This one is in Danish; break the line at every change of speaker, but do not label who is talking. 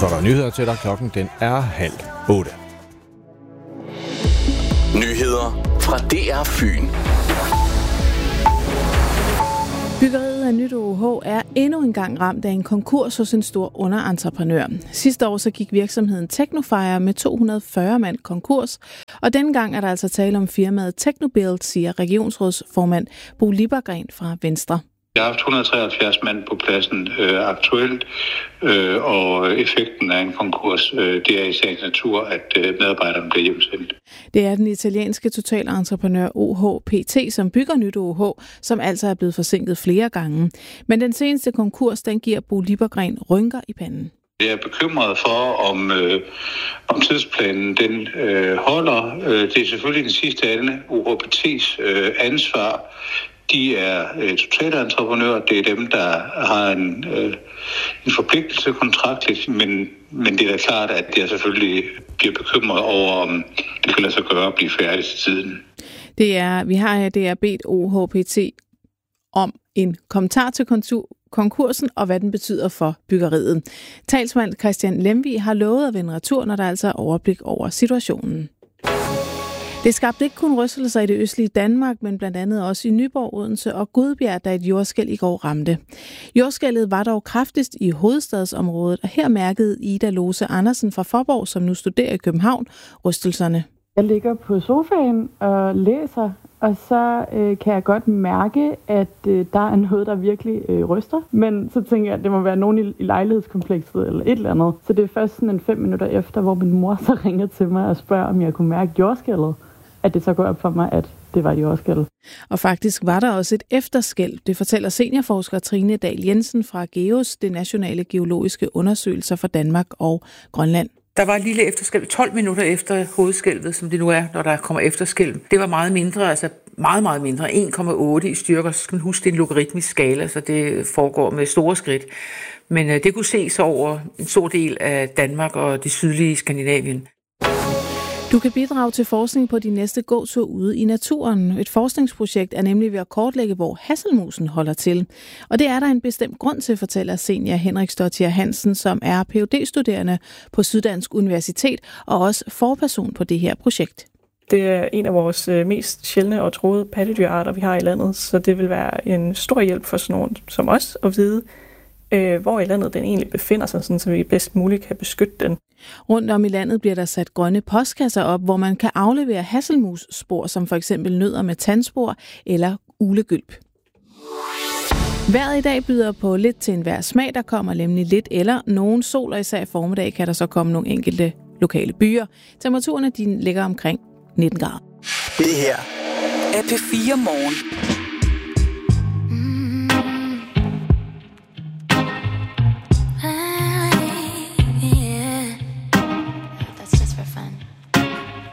Så er der nyheder til dig. Klokken den er 7:30.
Nyheder fra DR Fyn.
Byggeriet af nyt OUH er endnu engang ramt af en konkurs hos en stor underentreprenør. Sidste år så gik virksomheden Technofire med 240 mand konkurs, og denne gang er der altså tale om firmaet Technobuild, siger regionsrådsformand Bo Liebergreen fra Venstre.
Jeg har haft 173 mand på pladsen aktuelt, og effekten af en konkurs, det er i sagens natur, at medarbejderne bliver hjemsendt.
Det er den italienske totalentreprenør OHPT, som bygger nyt OUH, som altså er blevet forsinket flere gange. Men den seneste konkurs, den giver Bo Liebergreen rynker i panden.
Jeg er bekymret for, om tidsplanen den holder. Det er selvfølgelig den sidste ende OHPT's ansvar. De er totalentreprenører, det er dem, der har en forpligtelse kontraktligt, men det er da klart, at jeg selvfølgelig bliver bekymret over, om det kan lade sig gøre at blive færdig til tiden.
Vi har bedt OHPT om en kommentar til konkursen og hvad den betyder for byggeriet. Talsmand Christian Lemvig har lovet at vende retur, når der altså er overblik over situationen. Det skabte ikke kun rystelser i det østlige Danmark, men blandt andet også i Nyborg, Odense og Gudbjerg, da et jordskælv i går ramte. Jordskælvet var dog kraftigst i hovedstadsområdet, og her mærkede Ida Lose Andersen fra Faaborg, som nu studerer i København, rystelserne.
Jeg ligger på sofaen og læser, og så kan jeg godt mærke, at der er noget, der virkelig ryster. Men så tænker jeg, at det må være nogen i lejlighedskomplekset eller et eller andet. Så det er først sådan 5 minutter efter, hvor min mor så ringer til mig og spørger, om jeg kunne mærke jordskælvet, at det så går op for mig, at det var jordskælv.
Og faktisk var der også et efterskælv. Det fortæller seniorforsker Trine Dahl Jensen fra GEOS, det nationale geologiske undersøgelser for Danmark og Grønland.
Der var et lille efterskælv 12 minutter efter hovedskælvet, som det nu er, når der kommer efterskælv. Det var meget mindre, altså meget, meget mindre. 1,8 i styrker. Så skal man huske, det er en logaritmisk skala, så det foregår med store skridt. Men det kunne ses over en stor del af Danmark og det sydlige Skandinavien.
Du kan bidrage til forskning på din næste gåtur ude i naturen. Et forskningsprojekt er nemlig ved at kortlægge, hvor hasselmusen holder til. Og det er der en bestemt grund til, fortæller senior Henrik Stottier Hansen, som er Ph.D.-studerende på Syddansk Universitet og også forperson på det her projekt.
Det er en af vores mest sjældne og truede pattedyrarter, vi har i landet, så det vil være en stor hjælp for sådan nogen som os at vide, hvor i landet den egentlig befinder sig, sådan, så vi bedst muligt kan beskytte den.
Rundt om i landet bliver der sat grønne postkasser op, hvor man kan aflevere hasselmusspor, som for eksempel nødder med tandspor eller ulegylp. Vejret i dag byder på lidt til enhver smag. Der kommer nemlig lidt eller nogen sol, og især i formiddag kan der så komme nogle enkelte lokale byer. Temperaturerne de ligger omkring 19 grader.
Det her er P4 Morgen.